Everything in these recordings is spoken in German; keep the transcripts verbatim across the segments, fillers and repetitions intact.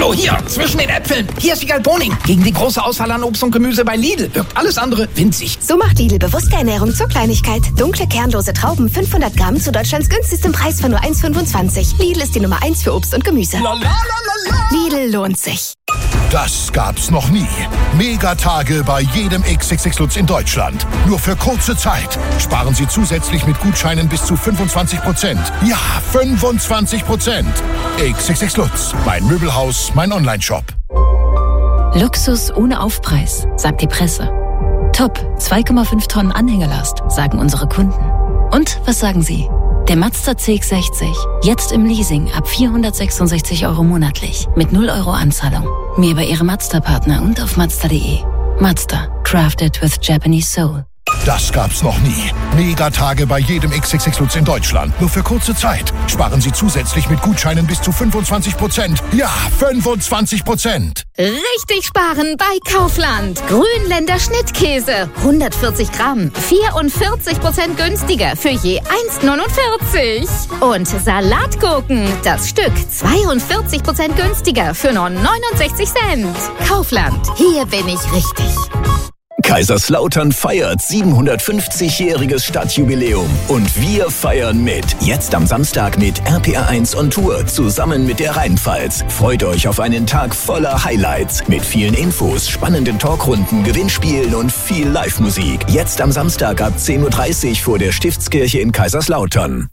Hallo, hier, zwischen den Äpfeln. Hier ist Wiegald Boning. Gegen die große Auswahl an Obst und Gemüse bei Lidl wirkt alles andere winzig. So macht Lidl bewusste Ernährung zur Kleinigkeit. Dunkle, kernlose Trauben, fünfhundert Gramm zu Deutschlands günstigstem Preis von nur eins Komma fünfundzwanzig. Lidl ist die Nummer eins für Obst und Gemüse. Lidl lohnt sich. Das gab's noch nie. Megatage bei jedem X X X Lutz in Deutschland. Nur für kurze Zeit. Sparen Sie zusätzlich mit Gutscheinen bis zu fünfundzwanzig Prozent. Ja, fünfundzwanzig Prozent. X X X Lutz. Mein Möbelhaus, mein Onlineshop. Luxus ohne Aufpreis, sagt die Presse. Top, zwei Komma fünf Tonnen Anhängelast, sagen unsere Kunden. Und was sagen Sie? Der Mazda C X sechzig, jetzt im Leasing ab vierhundertsechsundsechzig Euro monatlich, mit null Euro Anzahlung. Mehr bei Ihrem Mazda-Partner und auf Mazda punkt de. Mazda, crafted with Japanese soul. Das gab's noch nie. Megatage bei jedem X X X Lutz in Deutschland. Nur für kurze Zeit. Sparen Sie zusätzlich mit Gutscheinen bis zu fünfundzwanzig Prozent. Ja, fünfundzwanzig Prozent. Richtig sparen bei Kaufland. Grünländer Schnittkäse. hundertvierzig Gramm. vierundvierzig Prozent günstiger für je eins Komma neunundvierzig. Und Salatgurken. Das Stück zweiundvierzig Prozent günstiger für nur neunundsechzig Cent. Kaufland. Hier bin ich richtig. Kaiserslautern feiert siebenhundertfünfzigjähriges Stadtjubiläum und wir feiern mit. Jetzt am Samstag mit R P R eins on Tour zusammen mit der Rheinpfalz. Freut euch auf einen Tag voller Highlights mit vielen Infos, spannenden Talkrunden, Gewinnspielen und viel Live-Musik. Jetzt am Samstag ab zehn Uhr dreißig vor der Stiftskirche in Kaiserslautern.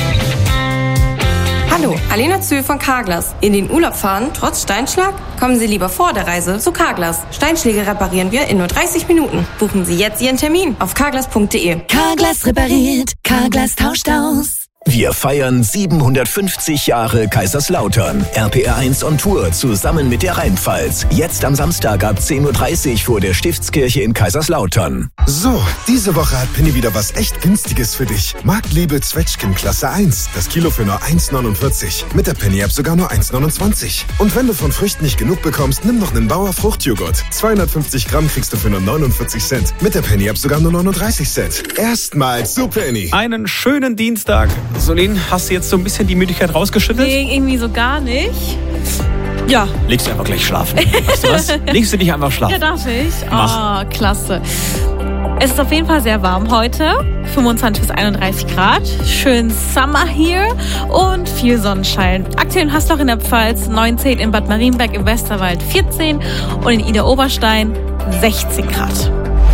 Hallo, Alena Zühl von Carglass. In den Urlaub fahren, trotz Steinschlag? Kommen Sie lieber vor der Reise zu Carglass. Steinschläge reparieren wir in nur dreißig Minuten. Buchen Sie jetzt Ihren Termin auf carglass punkt de. Carglass repariert, Carglass tauscht aus. Wir feiern siebenhundertfünfzig Jahre Kaiserslautern. R P R eins on Tour zusammen mit der Rheinpfalz. Jetzt am Samstag ab zehn Uhr dreißig vor der Stiftskirche in Kaiserslautern. So, diese Woche hat Penny wieder was echt Günstiges für dich. Marktliebe Zwetschgen Klasse eins. Das Kilo für nur eins Komma neunundvierzig. Mit der Penny-App sogar nur eins Komma neunundzwanzig. Und wenn du von Früchten nicht genug bekommst, nimm noch einen Bauer Fruchtjoghurt. zweihundertfünfzig Gramm kriegst du für nur neunundvierzig Cent. Mit der Penny-App sogar nur neununddreißig Cent. Erstmals zu Penny. Einen schönen Dienstag. Solin, hast du jetzt so ein bisschen die Müdigkeit rausgeschüttelt? Nee, irgendwie so gar nicht. Ja. Legst du einfach gleich schlafen. Weißt du was? Legst du dich einfach schlafen? Ja, darf ich? Mach. Oh, klasse. Es ist auf jeden Fall sehr warm heute. fünfundzwanzig bis einunddreißig Grad. Schön Summer hier und viel Sonnenschein. Aktuell in Hasloch in der Pfalz neunzehn, in Bad Marienberg im Westerwald vierzehn und in Idar-Oberstein sechzehn Grad.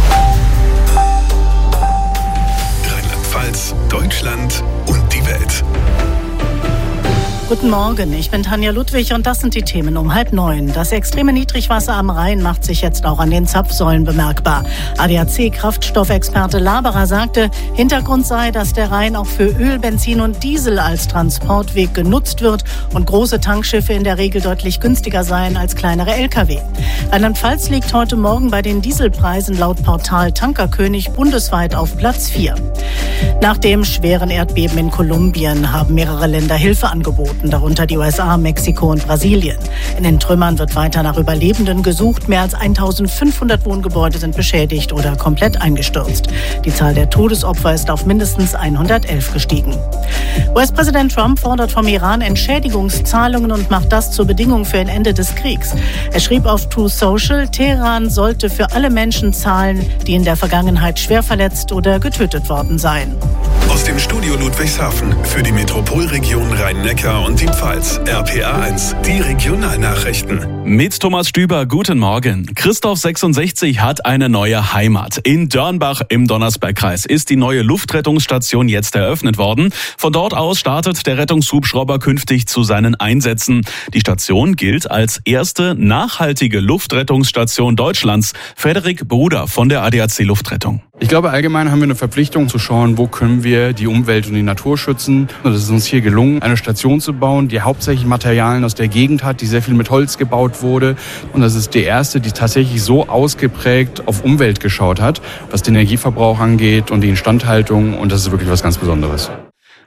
Rheinland-Pfalz, Deutschland und die Welt. Guten Morgen, ich bin Tanja Ludwig und das sind die Themen um halb neun. Das extreme Niedrigwasser am Rhein macht sich jetzt auch an den Zapfsäulen bemerkbar. A D A C-Kraftstoffexperte Laberer sagte, Hintergrund sei, dass der Rhein auch für Öl, Benzin und Diesel als Transportweg genutzt wird und große Tankschiffe in der Regel deutlich günstiger seien als kleinere L K W. Rheinland-Pfalz liegt heute Morgen bei den Dieselpreisen laut Portal Tankerkönig bundesweit auf Platz vier. Nach dem schweren Erdbeben in Kolumbien haben mehrere Länder Hilfe angeboten, darunter die U S A, Mexiko und Brasilien. In den Trümmern wird weiter nach Überlebenden gesucht. Mehr als eintausendfünfhundert Wohngebäude sind beschädigt oder komplett eingestürzt. Die Zahl der Todesopfer ist auf mindestens hundertelf gestiegen. U S-Präsident Trump fordert vom Iran Entschädigungszahlungen und macht das zur Bedingung für ein Ende des Kriegs. Er schrieb auf Truth Social, Teheran sollte für alle Menschen zahlen, die in der Vergangenheit schwer verletzt oder getötet worden seien. Aus dem Studio Ludwigshafen für die Metropolregion Rhein-Neckar und die Pfalz. R P R eins, die Regionalnachrichten. Mit Thomas Stüber, guten Morgen. Christoph sechsundsechzig hat eine neue Heimat. In Dörnbach im Donnersbergkreis ist die neue Luftrettungsstation jetzt eröffnet worden. Von dort aus startet der Rettungshubschrauber künftig zu seinen Einsätzen. Die Station gilt als erste nachhaltige Luftrettungsstation Deutschlands. Frederik Bruder von der A D A C Luftrettung. Ich glaube, allgemein haben wir eine Verpflichtung zu schauen, wo können wir die Umwelt und die Natur schützen. Und es ist uns hier gelungen, eine Station zu bauen, die hauptsächlich Materialien aus der Gegend hat, die sehr viel mit Holz gebaut wurde. Und das ist die erste, die tatsächlich so ausgeprägt auf Umwelt geschaut hat, was den Energieverbrauch angeht und die Instandhaltung. Und das ist wirklich was ganz Besonderes.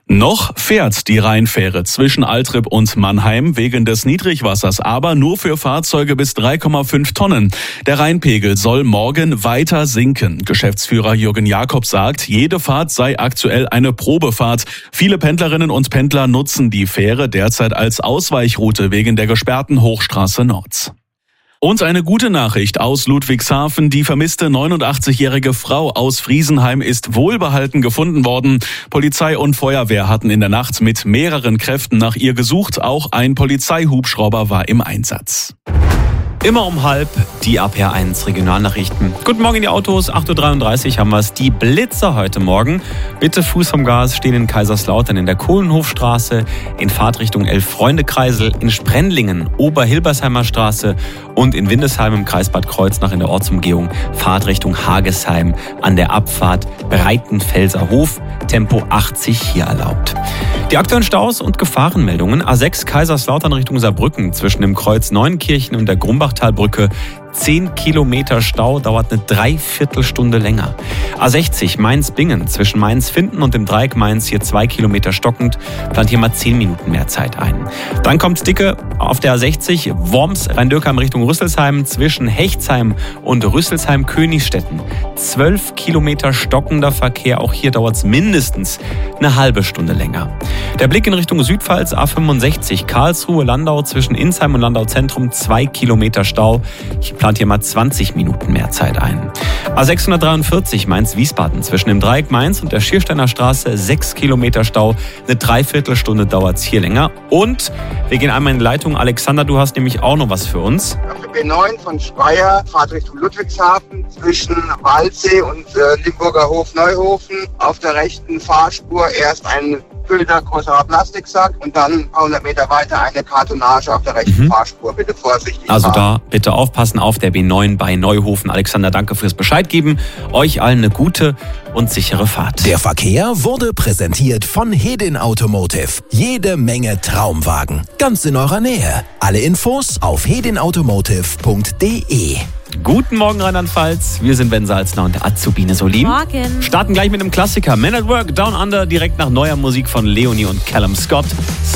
Noch fährt die Rheinfähre zwischen Altrip und Mannheim wegen des Niedrigwassers, aber nur für Fahrzeuge bis drei Komma fünf Tonnen. Der Rheinpegel soll morgen weiter sinken. Geschäftsführer Jürgen Jakob sagt, jede Fahrt sei aktuell eine Probefahrt. Viele Pendlerinnen und Pendler nutzen die Fähre derzeit als Ausweichroute wegen der gesperrten Hochstraße Nord. Und eine gute Nachricht aus Ludwigshafen. Die vermisste neunundachtzigjährige Frau aus Friesenheim ist wohlbehalten gefunden worden. Polizei und Feuerwehr hatten in der Nacht mit mehreren Kräften nach ihr gesucht. Auch ein Polizeihubschrauber war im Einsatz. Immer um halb die R P R eins Regionalnachrichten. Guten Morgen in die Autos, acht Uhr dreiunddreißig haben wir es. Die Blitzer heute Morgen. Bitte Fuß vom Gas stehen in Kaiserslautern in der Kohlenhofstraße, in Fahrtrichtung Elf-Freunde-Kreisel, in Sprendlingen, Oberhilbersheimer Straße und in Windesheim im Kreis Bad Kreuznach in der Ortsumgehung Fahrtrichtung Hagesheim an der Abfahrt Breitenfelser Hof. Tempo achtzig hier erlaubt. Die aktuellen Staus und Gefahrenmeldungen. A sechs Kaiserslautern Richtung Saarbrücken zwischen dem Kreuz Neunkirchen und der Grumbachtalbrücke. zehn Kilometer Stau, dauert eine Dreiviertelstunde länger. A sechzig Mainz-Bingen zwischen Mainz-Finden und dem Dreieck Mainz hier zwei Kilometer stockend, plant hier mal zehn Minuten mehr Zeit ein. Dann kommt dicke auf der A sechzig Worms Rhein-Dürkheim Richtung Rüsselsheim zwischen Hechtsheim und Rüsselsheim-Königstetten. zwölf Kilometer stockender Verkehr, auch hier dauert es mindestens eine halbe Stunde länger. Der Blick in Richtung Südpfalz A fünfundsechzig Karlsruhe-Landau zwischen Insheim und Landau Zentrum zwei Kilometer Stau. Ich plant hier mal zwanzig Minuten mehr Zeit ein. A sechshundertdreiundvierzig Mainz-Wiesbaden zwischen dem Dreieck Mainz und der Schiersteiner Straße sechs Kilometer Stau. Eine Dreiviertelstunde dauert es hier länger. Und wir gehen einmal in die Leitung. Alexander, du hast nämlich auch noch was für uns. Auf der B neun von Speyer, Fahrt Richtung Ludwigshafen zwischen Waldsee und äh, Limburger Hof Neuhofen. Auf der rechten Fahrspur erst ein Füllter größerer Plastiksack und dann ein paar hundert Meter weiter eine Kartonage auf der rechten mhm. Fahrspur. Bitte vorsichtig Also fahren. Da bitte aufpassen auf der B neun bei Neuhofen. Alexander, danke fürs Bescheid geben. Euch allen eine gute und sichere Fahrt. Der Verkehr wurde präsentiert von Hedin Automotive. Jede Menge Traumwagen. Ganz in eurer Nähe. Alle Infos auf hedin automotive punkt de. Guten Morgen Rheinland-Pfalz, wir sind Ben Salzner und der Azubine Solin. Morgen. Starten gleich mit einem Klassiker, Men at Work, Down Under, direkt nach neuer Musik von Leonie und Callum Scott.